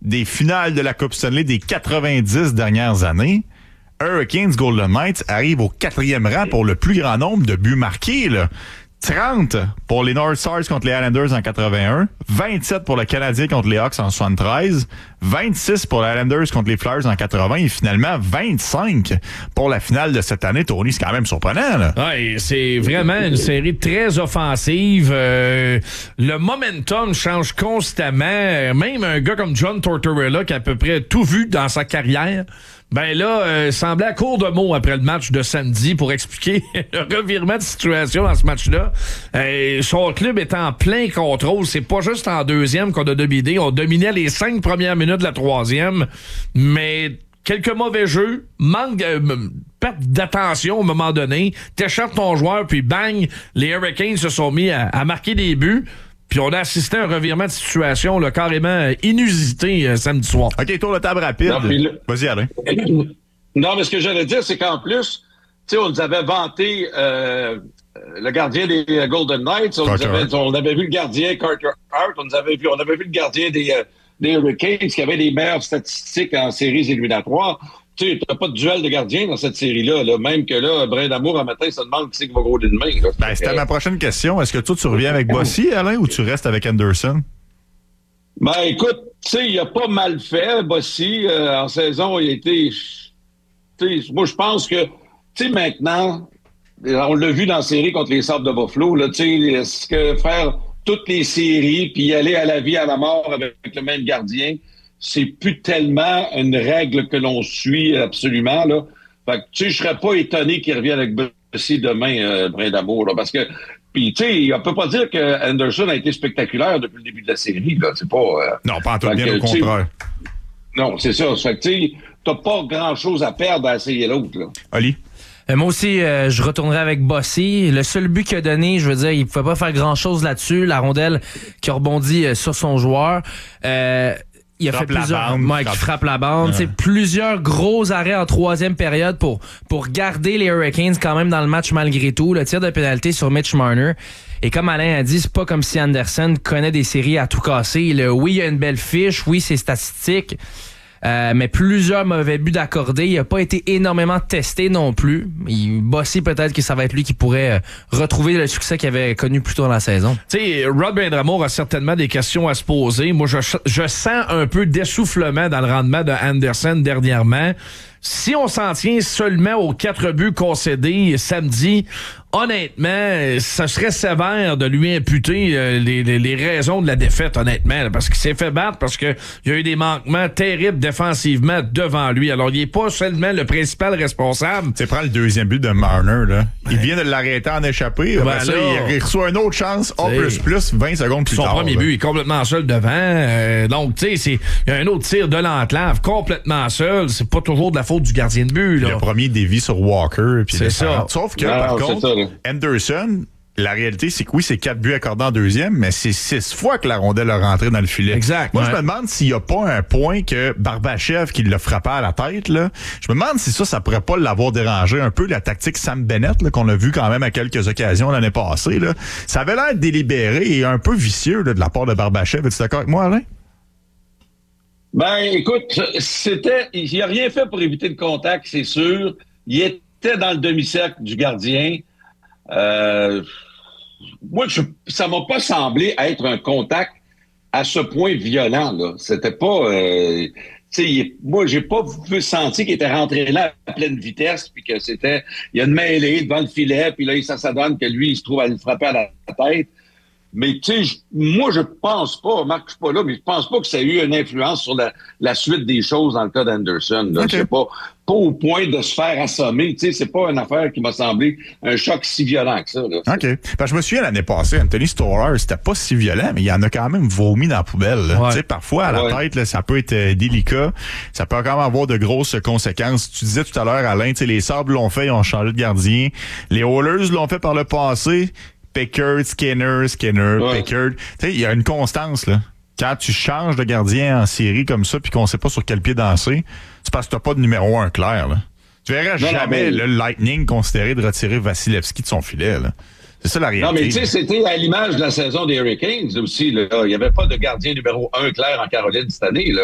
des finales de la Coupe Stanley des 90 dernières années, Hurricanes Golden Knights arrive au 4e rang pour le plus grand nombre de buts marqués, là. 30 pour les North Stars contre les Islanders en 81, 27 pour le Canadien contre les Hawks en 73, 26 pour les Islanders contre les Flyers en 80 et finalement 25 pour la finale de cette année. Tony, c'est quand même surprenant, là. Ouais, c'est vraiment une série très offensive. Le momentum change constamment. Même un gars comme John Tortorella qui a à peu près tout vu dans sa carrière, ben là, semblait à court de mots après le match de samedi pour expliquer le revirement de situation dans ce match-là. Son club est en plein contrôle. C'est pas juste en deuxième qu'on a dominé. On dominait les 5 premières minutes de la troisième, mais quelques mauvais jeux, perte d'attention au moment donné, t'échappes ton joueur, puis bang, les Hurricanes se sont mis à marquer des buts. Puis on a assisté à un revirement de situation là, carrément inusité samedi soir. OK, tour de table rapide. Non, vas-y, Alain. Non, mais ce que j'allais dire, c'est qu'en plus, tu sais, on nous avait vanté le gardien des Golden Knights. On avait vu le gardien Carter Hart. On avait vu le gardien des Hurricanes qui avait les meilleures statistiques en séries éliminatoires. Tu sais, t'as pas de duel de gardien dans cette série-là. Là. Même que là, Brin d'Amour, un matin, ça demande qui c'est qui va gros d'une main. Là. Ben, c'était ma prochaine question. Est-ce que toi, tu reviens avec Bossy, Alain, ou tu restes avec Anderson? Ben, écoute, tu sais, il a pas mal fait, Bossy. En saison, il a été... Moi, je pense que, tu sais, maintenant, on l'a vu dans la série contre les Sabres de Buffalo, là, tu sais, est-ce que faire toutes les séries puis aller à la vie, à la mort avec le même gardien, c'est plus tellement une règle que l'on suit absolument, là. Fait que, tu sais, je serais pas étonné qu'il revienne avec Bossy demain, Brin d'Amour, là, parce que, puis, tu sais, on peut pas dire que Anderson a été spectaculaire depuis le début de la série, là. C'est pas... non, pas en tout bien, au contraire. Non, c'est ça. Fait que, tu sais, t'as pas grand-chose à perdre à essayer l'autre, là. Oli? Moi aussi, je retournerai avec Bossy. Le seul but qu'il a donné, je veux dire, il pouvait pas faire grand-chose là-dessus. La rondelle qui a rebondi sur son joueur. Il a fait plusieurs qui frappe la bande. Ouais. Plusieurs gros arrêts en troisième période pour garder les Hurricanes quand même dans le match malgré tout. Le tir de pénalité sur Mitch Marner. Et comme Alain a dit, c'est pas comme si Anderson connaît des séries à tout casser. Oui, il a une belle fiche. Oui, c'est statistique. Mais plusieurs mauvais buts d'accordé. Il n'a pas été énormément testé non plus. Bossy, peut-être que ça va être lui qui pourrait retrouver le succès qu'il avait connu plus tôt dans la saison. Tu sais, Rod Brind'Amour a certainement des questions à se poser. Moi, je sens un peu d'essoufflement dans le rendement de Anderson dernièrement. Si on s'en tient seulement aux 4 buts concédés samedi, honnêtement, ça serait sévère de lui imputer les raisons de la défaite, honnêtement, là, parce qu'il s'est fait battre, parce qu'il y a eu des manquements terribles défensivement devant lui. Alors, il n'est pas seulement le principal responsable. Tu prends le deuxième but de Marner, là. Il vient de l'arrêter en échappée. Ben ça, il reçoit une autre chance, plus 20 secondes plus tard. Son premier but, il est complètement seul devant. Donc, tu sais, il y a un autre tir de l'enclave, complètement seul. C'est pas toujours de la faute du gardien de but, là. Le premier dévie sur Walker. Puis c'est ça. Sauf que, par contre, Anderson, la réalité, c'est que oui, c'est 4 buts accordés en deuxième, mais c'est 6 fois que la rondelle a rentré dans le filet. Exact. Moi, je me demande s'il n'y a pas un point que Barbachev qui l'a frappé à la tête, là. Je me demande si ça pourrait pas l'avoir dérangé un peu, la tactique Sam Bennett, là, qu'on a vu quand même à quelques occasions l'année passée, là. Ça avait l'air délibéré et un peu vicieux, là, de la part de Barbachev. Es-tu d'accord avec moi, Alain? Ben, écoute, il n'a rien fait pour éviter le contact, c'est sûr. Il était dans le demi-cercle du gardien. Moi, ça m'a pas semblé être un contact à ce point violent, là. C'était pas... moi, j'ai pas senti qu'il était rentré là à pleine vitesse, puis que c'était... Il y a une mêlée devant le filet, puis là, ça donne que lui, il se trouve à le frapper à la tête. Mais tu sais, moi, je pense pas, Marc, je suis pas là, mais je pense pas que ça a eu une influence sur la suite des choses dans le cas d'Anderson. Là. Okay. C'est pas au point de se faire assommer. Tu sais, c'est pas une affaire qui m'a semblé un choc si violent que ça. Là. OK. Ben, je me souviens l'année passée, Anthony Storer, c'était pas si violent, mais il y en a quand même vomi dans la poubelle. Ouais. Tu sais, parfois, à la tête, là, ça peut être délicat. Ça peut quand même avoir de grosses conséquences. Tu disais tout à l'heure, Alain, tu sais, les Sabres l'ont fait, ils ont changé de gardien. Les Oilers l'ont fait par le passé. Pickard, Skinner, Pickard. Tu sais, il y a une constance, là. Quand tu changes de gardien en série comme ça puis qu'on sait pas sur quel pied danser, c'est parce que t'as pas de numéro 1 clair, là. Tu verras jamais le Lightning considérer de retirer Vasilevski de son filet, là. C'est ça la réalité. Non, mais tu sais, c'était à l'image de la saison des Hurricanes aussi, là. Il y avait pas de gardien numéro 1 clair en Caroline cette année, là.